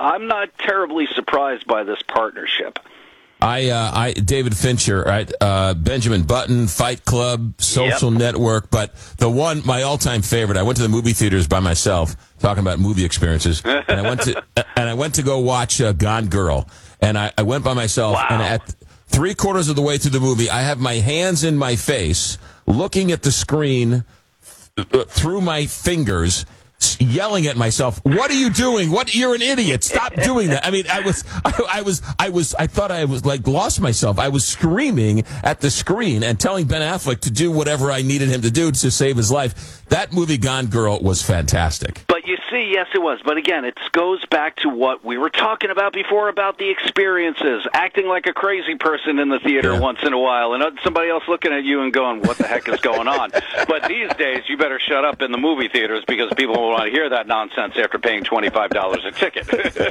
I'm not terribly surprised by this partnership. David Fincher, right? Benjamin Button, Fight Club, Social Network, but my all-time favorite. I went to the movie theaters by myself, talking about movie experiences, and I went to go watch Gone Girl, and I went by myself, and at 3/4 of the way through the movie, I have my hands in my face, looking at the screen through my fingers, yelling at myself, "What are you doing? You're an idiot. Stop doing that." I mean, I thought I was like lost myself. I was screaming at the screen and telling Ben Affleck to do whatever I needed him to do to save his life. That movie, Gone Girl, was fantastic. But you see, yes, it was. But again, it goes back to what we were talking about before about the experiences, acting like a crazy person in the theater once in a while, and somebody else looking at you and going, "What the heck is going on?" But these days, you better shut up in the movie theaters because people will want to hear that nonsense after paying $25 a ticket.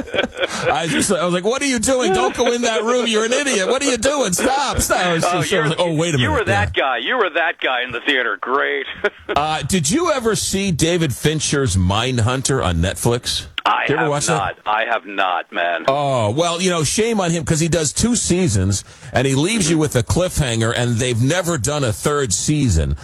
I was like, "What are you doing? Don't go in that room. You're an idiot. What are you doing? Stop!" I was like, wait a minute. You were that guy. You were that guy in the theater. Great. Did you ever see David Fincher's Mindhunter on Netflix? I have not, man. Oh, well, shame on him because he does 2 seasons and he leaves you with a cliffhanger, and they've never done a 3rd season.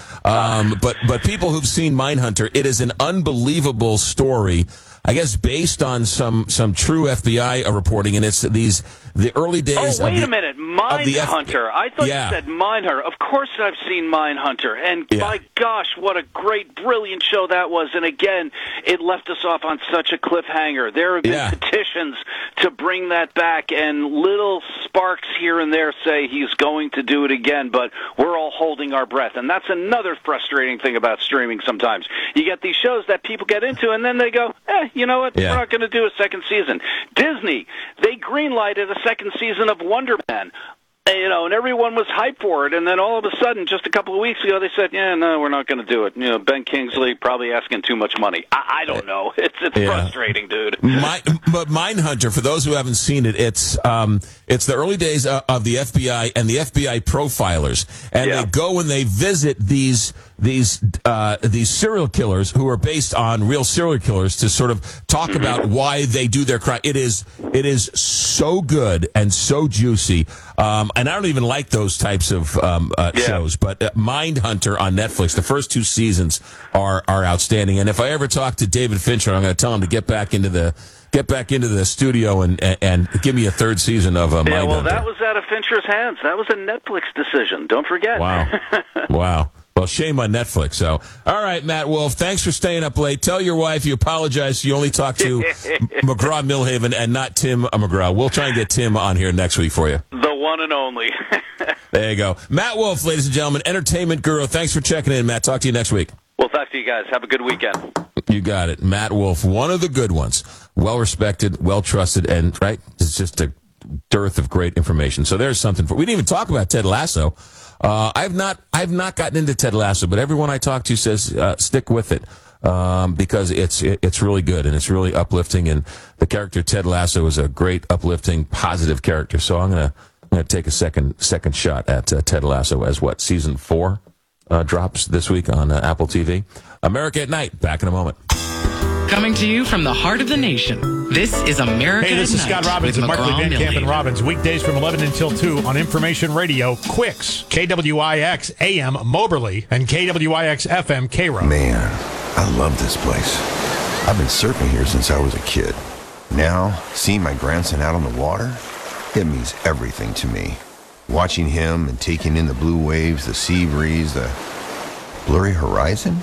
But people who've seen Mindhunter, it is an unbelievable story, I guess, based on some true FBI reporting, and it's the early days. Oh, wait a minute, Mindhunter. I thought you said Mindhunter. Of course, I've seen Mindhunter, and my gosh, what a great, brilliant show that was! And again, it left us off on such a cliffhanger. There have been petitions to bring that back, and little sparks here and there say he's going to do it again, but we're all holding our breath. And that's another frustrating thing about streaming. Sometimes you get these shows that people get into, and then they go, you know what? We're not going to do a 2nd season. Disney, they greenlighted a 2nd season of Wonder Man. And everyone was hyped for it, and then all of a sudden, just a couple of weeks ago, they said, no, we're not going to do it. Ben Kingsley probably asking too much money. I don't know. It's frustrating, dude. But Mindhunter, for those who haven't seen it, it's the early days of the FBI and the FBI profilers, and they go and they visit these serial killers who are based on real serial killers to sort of talk about why they do their crime. It is so good and so juicy. And I don't even like those types of shows, but Mindhunter on Netflix, the first 2 seasons are outstanding. And if I ever talk to David Fincher, I'm going to tell him to get back into the studio and give me a 3rd season of Mindhunter. Yeah, well, that was out of Fincher's hands. That was a Netflix decision. Don't forget. Wow. Well, shame on Netflix. So, all right, Matt Wolf, thanks for staying up late. Tell your wife you apologize. You only talked to McGraw-Milhaven and not Tim McGraw. We'll try and get Tim on here next week for you. The one and only. There you go. Matt Wolf, ladies and gentlemen, entertainment guru. Thanks for checking in, Matt. Talk to you next week. We'll talk to you guys. Have a good weekend. You got it. Matt Wolf, one of the good ones. Well-respected, well-trusted, and, it's just a dearth of great information. So there's something we didn't even talk about Ted Lasso. I've not gotten into Ted Lasso, but everyone I talk to says stick with it because it's really good and it's really uplifting. And the character Ted Lasso is a great, uplifting, positive character. So I'm gonna take a second shot at Ted Lasso as season 4 drops this week on Apple TV. America at Night. Back in a moment. Coming to you from the heart of the nation, this is America Hey, this is at Scott Night Robbins with and Markley Van Camp and McGraw-Milhaven. Robbins. Weekdays from 11 until 2 on Information Radio, Quicks, KWIX AM Moberly, and KWIX FM Cairo. Man, I love this place. I've been surfing here since I was a kid. Now, seeing my grandson out on the water, it means everything to me. Watching him and taking in the blue waves, the sea breeze, the blurry horizon.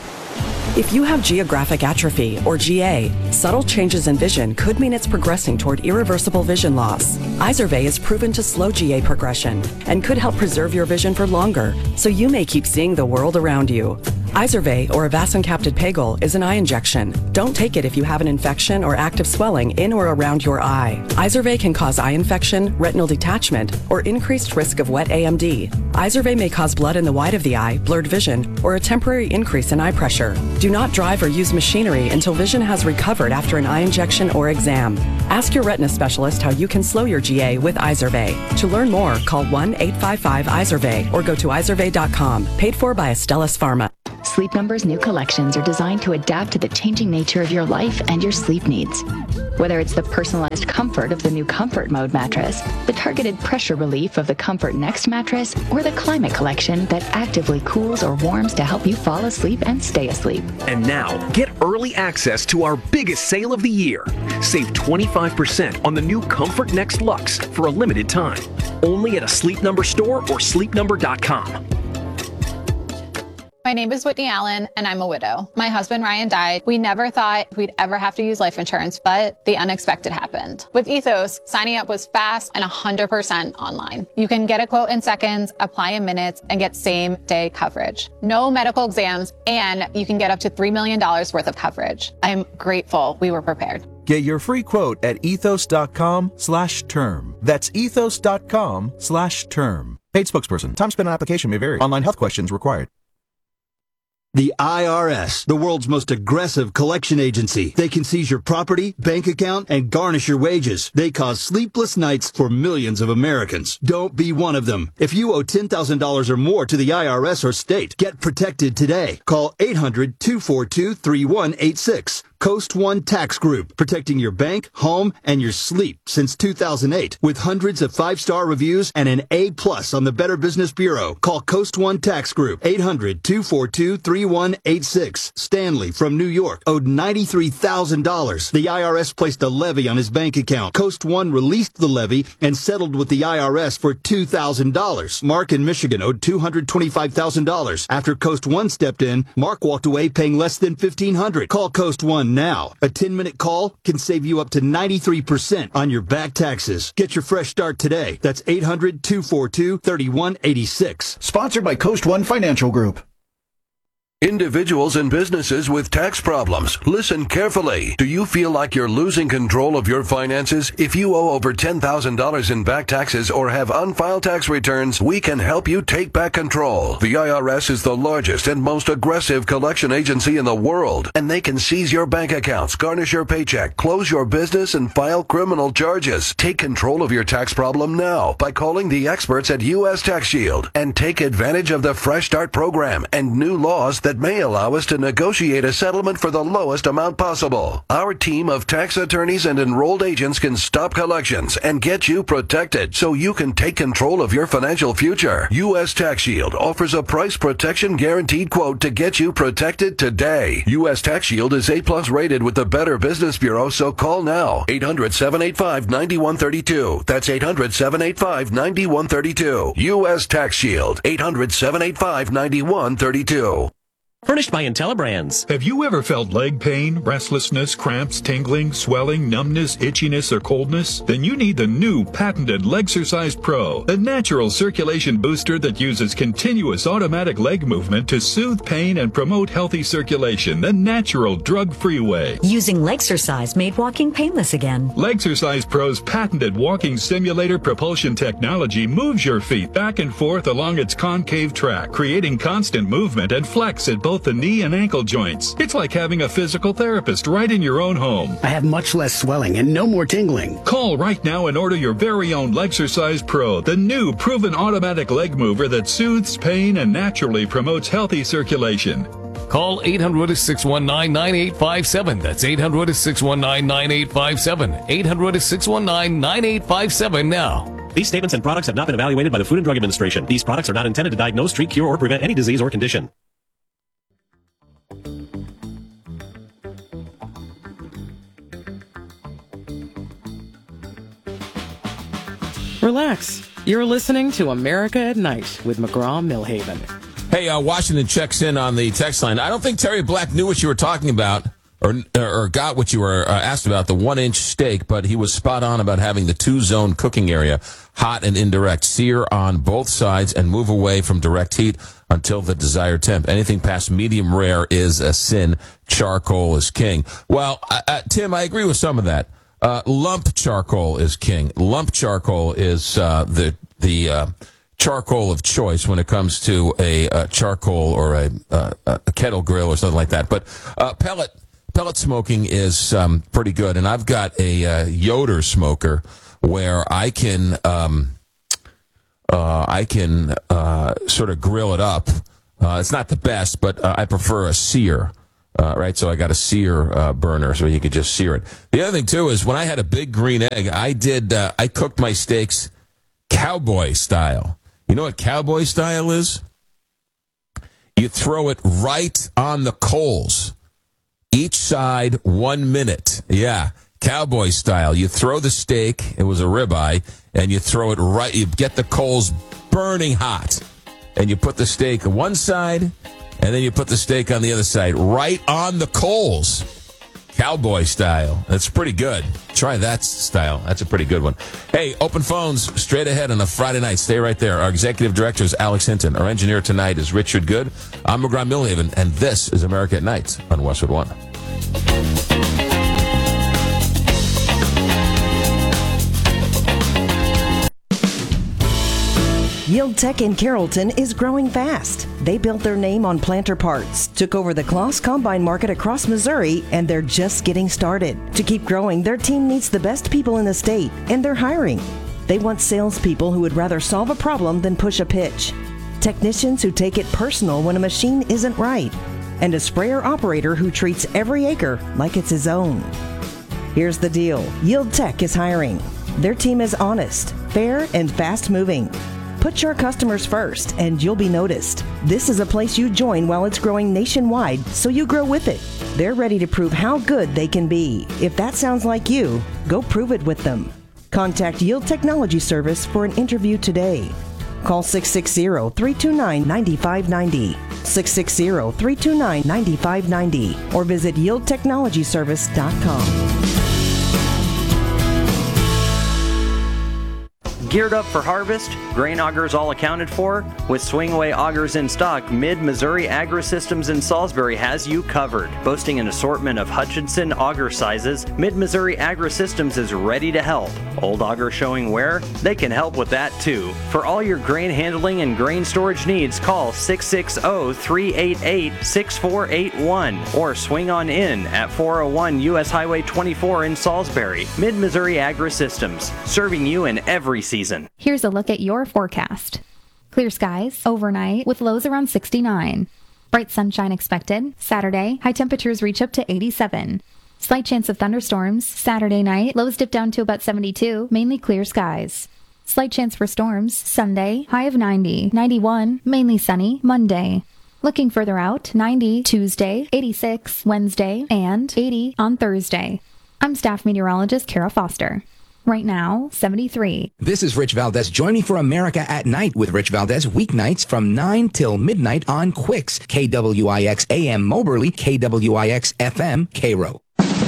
If you have geographic atrophy, or GA, subtle changes in vision could mean it's progressing toward irreversible vision loss. Izervay is proven to slow GA progression and could help preserve your vision for longer, so you may keep seeing the world around you. Izervay, or avacincaptad pegol, is an eye injection. Don't take it if you have an infection or active swelling in or around your eye. Izervay can cause eye infection, retinal detachment, or increased risk of wet AMD. Izervay may cause blood in the white of the eye, blurred vision, or a temporary increase in eye pressure. Do not drive or use machinery until vision has recovered after an eye injection or exam. Ask your retina specialist how you can slow your GA with Izervay. To learn more, call 1-855-IZERVAY or go to izervay.com. Paid for by Astellas Pharma. Sleep Number's new collections are designed to adapt to the changing nature of your life and your sleep needs. Whether it's the personalized comfort of the new Comfort Mode mattress, the targeted pressure relief of the Comfort Next mattress, or the Climate Collection that actively cools or warms to help you fall asleep and stay asleep. And now, get early access to our biggest sale of the year. Save 25% on the new Comfort Next Luxe for a limited time. Only at a Sleep Number store or sleepnumber.com. My name is Whitney Allen, and I'm a widow. My husband, Ryan, died. We never thought we'd ever have to use life insurance, but the unexpected happened. With Ethos, signing up was fast and 100% online. You can get a quote in seconds, apply in minutes, and get same-day coverage. No medical exams, and you can get up to $3 million worth of coverage. I'm grateful we were prepared. Get your free quote at ethos.com/term. That's ethos.com/term. Paid spokesperson. Time spent on application may vary. Online health questions required. The IRS, the world's most aggressive collection agency. They can seize your property, bank account, and garnish your wages. They cause sleepless nights for millions of Americans. Don't be one of them. If you owe $10,000 or more to the IRS or state, get protected today. Call 800-242-3186. Coast One Tax Group, protecting your bank, home, and your sleep since 2008. With hundreds of 5-star reviews and an A+ on the Better Business Bureau. Call Coast One Tax Group, 800-242-3186. Stanley from New York owed $93,000. The IRS placed a levy on his bank account. Coast One released the levy and settled with the IRS for $2,000. Mark in Michigan owed $225,000. After Coast One stepped in, Mark walked away paying less than $1,500. Call Coast One now. A 10-minute call can save you up to 93% on your back taxes. Get your fresh start today. That's 800-242-3186. Sponsored by Coast One Financial Group. Individuals and businesses with tax problems, listen carefully. Do you feel like you're losing control of your finances? If you owe over $10,000 in back taxes or have unfiled tax returns, we can help you take back control. The IRS is the largest and most aggressive collection agency in the world, and they can seize your bank accounts, garnish your paycheck, close your business, and file criminal charges. Take control of your tax problem now by calling the experts at U.S. Tax Shield and take advantage of the Fresh Start program and new laws that may allow us to negotiate a settlement for the lowest amount possible. Our team of tax attorneys and enrolled agents can stop collections and get you protected so you can take control of your financial future. U.S. Tax Shield offers a price protection guaranteed quote to get you protected today. U.S. Tax Shield is A+ rated with the Better Business Bureau, so call now. 800-785-9132. That's 800-785-9132. U.S. Tax Shield. 800-785-9132. Furnished by IntelliBrands. Have you ever felt leg pain, restlessness, cramps, tingling, swelling, numbness, itchiness, or coldness? Then you need the new patented Legsercise Pro, a natural circulation booster that uses continuous automatic leg movement to soothe pain and promote healthy circulation the natural drug-free way. Using Legsercise made walking painless again. Legsercise Pro's patented walking simulator propulsion technology moves your feet back and forth along its concave track, creating constant movement and flex at both the knee and ankle joints. It's like having a physical therapist right in your own home. I have much less swelling and no more tingling. Call right now and order your very own Legsercise Pro, the new proven automatic leg mover that soothes pain and naturally promotes healthy circulation. Call 800-619-9857. That's 800-619-9857. 800-619-9857 now. These statements and products have not been evaluated by the Food and Drug Administration. These products are not intended to diagnose, treat, cure, or prevent any disease or condition. Relax. You're listening to America at Night with McGraw-Milhaven. Hey, Washington checks in on the text line. I don't think Terry Black knew what you were talking about or got what you were asked about, the 1-inch steak, but he was spot on about having the 2-zone cooking area, hot and indirect. Sear on both sides and move away from direct heat until the desired temp. Anything past medium rare is a sin. Charcoal is king. Well, Tim, I agree with some of that. Lump charcoal is king. Lump charcoal is the charcoal of choice when it comes to a charcoal or a kettle grill or something like that. But pellet smoking is pretty good, and I've got a Yoder smoker where I can sort of grill it up It's not the best, but I prefer a sear. Right, so I got a sear burner, so you could just sear it. The other thing too is when I had a big green egg, I cooked my steaks cowboy style. You know what cowboy style is? You throw it right on the coals, each side 1 minute. Yeah, cowboy style. You throw the steak. It was a ribeye, and you throw it right. You get the coals burning hot, and you put the steak on one side. And then you put the steak on the other side, right on the coals. Cowboy style. That's pretty good. Try that style. That's a pretty good one. Hey, open phones straight ahead on a Friday night. Stay right there. Our executive director is Alex Hinton. Our engineer tonight is Richard Good. I'm McGraw Millhaven, and this is America at Night on Westwood One. Yield Tech in Carrollton is growing fast. They built their name on planter parts, took over the Kloss Combine market across Missouri, and they're just getting started. To keep growing, their team needs the best people in the state, and they're hiring. They want salespeople who would rather solve a problem than push a pitch, technicians who take it personal when a machine isn't right, and a sprayer operator who treats every acre like it's his own. Here's the deal. Yield Tech is hiring. Their team is honest, fair, and fast-moving. Put your customers first, and you'll be noticed. This is a place you join while it's growing nationwide, so you grow with it. They're ready to prove how good they can be. If that sounds like you, go prove it with them. Contact Yield Technology Service for an interview today. Call 660-329-9590, 660-329-9590, or visit yieldtechnologyservice.com. Geared up for harvest? Grain augers all accounted for? With Swingaway augers in stock, Mid-Missouri Agri-Systems in Salisbury has you covered. Boasting an assortment of Hutchinson auger sizes, Mid-Missouri Agri-Systems is ready to help. Old auger showing wear? They can help with that too. For all your grain handling and grain storage needs, call 660-388-6481 or swing on in at 401 U.S. Highway 24 in Salisbury. Mid-Missouri Agri-Systems, serving you in every season. Here's a look at your forecast. Clear skies overnight with lows around 69. Bright sunshine expected. Saturday, high temperatures reach up to 87. Slight chance of thunderstorms. Saturday night, lows dip down to about 72, mainly clear skies. Slight chance for storms. Sunday, high of 90. 91, mainly sunny. Monday. Looking further out, 90 Tuesday, 86 Wednesday, and 80 on Thursday. I'm staff meteorologist Kara Foster. Right now, 73. This is Rich Valdez. Join me for America at Night with Rich Valdez weeknights from 9 till midnight on Quicks, KWIX AM Moberly, KWIX FM Cairo.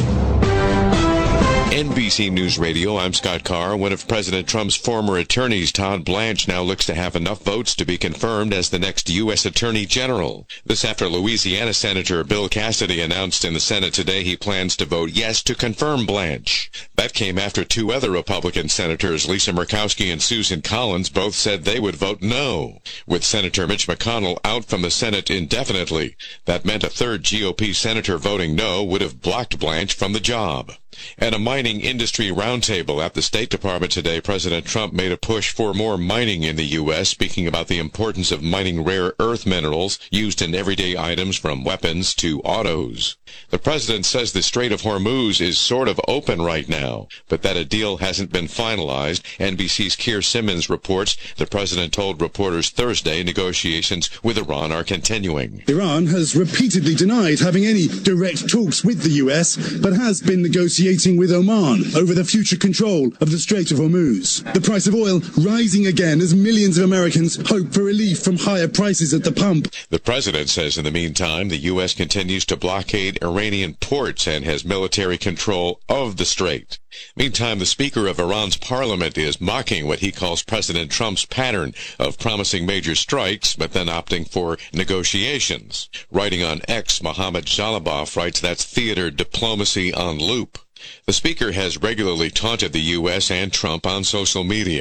NBC News Radio, I'm Scott Carr. One of President Trump's former attorneys, Todd Blanche, now looks to have enough votes to be confirmed as the next U.S. Attorney General. This after Louisiana Senator Bill Cassidy announced in the Senate today he plans to vote yes to confirm Blanche. That came after two other Republican senators, Lisa Murkowski and Susan Collins, both said they would vote no. With Senator Mitch McConnell out from the Senate indefinitely, that meant a third GOP senator voting no would have blocked Blanche from the job. At a mining industry roundtable at the State Department today, President Trump made a push for more mining in the U.S., speaking about the importance of mining rare earth minerals used in everyday items from weapons to autos. The president says the Strait of Hormuz is sort of open right now, but that a deal hasn't been finalized. NBC's Keir Simmons reports the president told reporters Thursday negotiations with Iran are continuing. Iran has repeatedly denied having any direct talks with the U.S., but has been negotiating with Oman over the future control of the Strait of Hormuz. The price of oil rising again as millions of Americans hope for relief from higher prices at the pump. The president says in the meantime, the U.S. continues to blockade Iranian ports and has military control of the strait. Meantime, the Speaker of Iran's parliament is mocking what he calls President Trump's pattern of promising major strikes, but then opting for negotiations. Writing on X, Mohammad Jalabaf writes that's theater diplomacy on loop. The speaker has regularly taunted the U.S. and Trump on social media,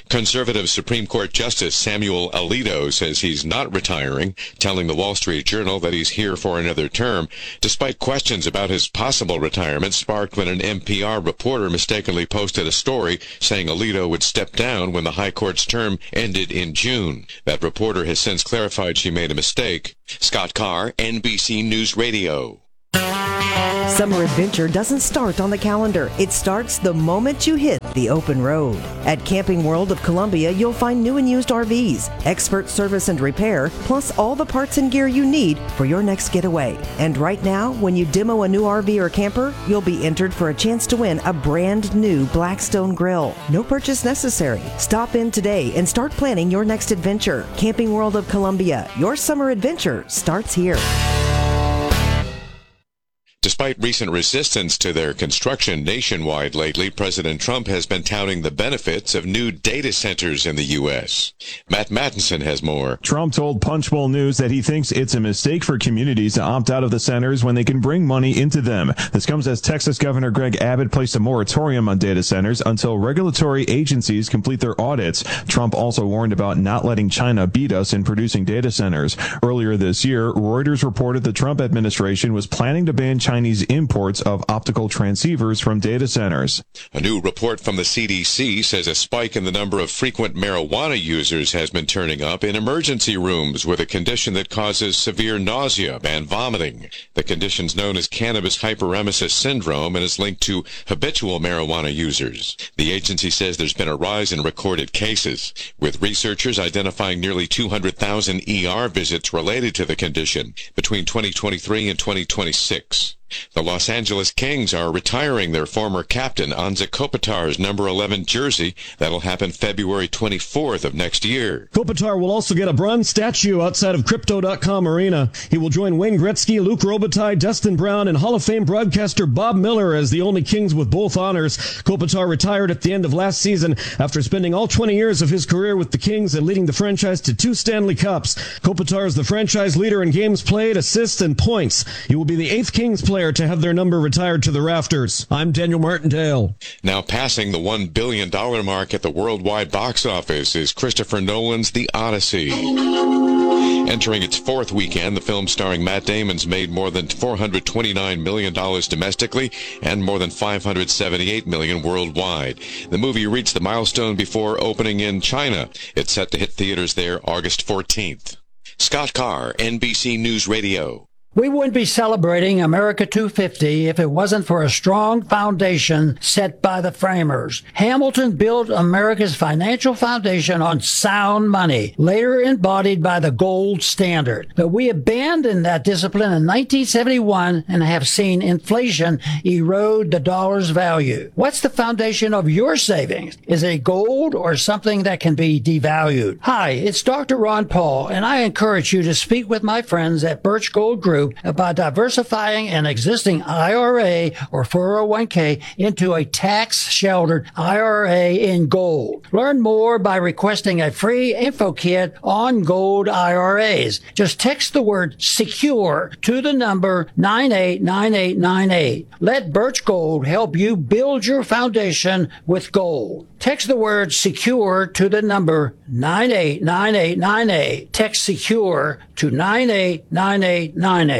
Conservative Supreme Court Justice Samuel Alito says he's not retiring, telling the Wall Street Journal that he's here for another term, despite questions about his possible retirement sparked when an NPR reporter mistakenly posted a story saying Alito would step down when the High Court's term ended in June. That reporter has since clarified she made a mistake. Scott Carr, NBC News Radio. Summer adventure doesn't start on the calendar. It starts the moment you hit the open road. At Camping World of Columbia, you'll find new and used RVs, expert service and repair, plus all the parts and gear you need for your next getaway. And right now, when you demo a new RV or camper, you'll be entered for a chance to win a brand new Blackstone grill. No purchase necessary. Stop in today and start planning your next adventure. Camping World of Columbia, your summer adventure starts here. Despite recent resistance to their construction nationwide lately, President Trump has been touting the benefits of new data centers in the U.S. Matt Mattinson has more. Trump told Punchbowl News that he thinks it's a mistake for communities to opt out of the centers when they can bring money into them. This comes as Texas Governor Greg Abbott placed a moratorium on data centers until regulatory agencies complete their audits. Trump also warned about not letting China beat us in producing data centers. Earlier this year, Reuters reported the Trump administration was planning to ban Chinese imports of optical transceivers from data centers. A new report from the CDC says a spike in the number of frequent marijuana users has been turning up in emergency rooms with a condition that causes severe nausea and vomiting. The condition's known as cannabis hyperemesis syndrome and is linked to habitual marijuana users. The agency says there's been a rise in recorded cases, with researchers identifying nearly 200,000 ER visits related to the condition between 2023 and 2026. The Los Angeles Kings are retiring their former captain, Anze Kopitar's number 11 jersey. That'll happen February 24th of next year. Kopitar will also get a bronze statue outside of Crypto.com Arena. He will join Wayne Gretzky, Luc Robitaille, Dustin Brown, and Hall of Fame broadcaster Bob Miller as the only Kings with both honors. Kopitar retired at the end of last season after spending all 20 years of his career with the Kings and leading the franchise to 2 Stanley Cups. Kopitar is the franchise leader in games played, assists, and points. He will be the 8th Kings player to have their number retired to the rafters. I'm Daniel Martindale. Now passing the $1 billion mark at the worldwide box office is Christopher Nolan's The Odyssey. Entering its 4th weekend, the film starring Matt Damon's made more than $429 million domestically and more than $578 million worldwide. The movie reached the milestone before opening in China. It's set to hit theaters there August 14th. Scott Carr, NBC News Radio. We wouldn't be celebrating America 250 if it wasn't for a strong foundation set by the framers. Hamilton built America's financial foundation on sound money, later embodied by the gold standard. But we abandoned that discipline in 1971 and have seen inflation erode the dollar's value. What's the foundation of your savings? Is it gold or something that can be devalued? Hi, it's Dr. Ron Paul, and I encourage you to speak with my friends at Birch Gold Group about diversifying an existing IRA or 401k into a tax-sheltered IRA in gold. Learn more by requesting a free info kit on gold IRAs. Just text the word SECURE to the number 989898. Let Birch Gold help you build your foundation with gold. Text the word SECURE to the number 989898. Text SECURE to 989898.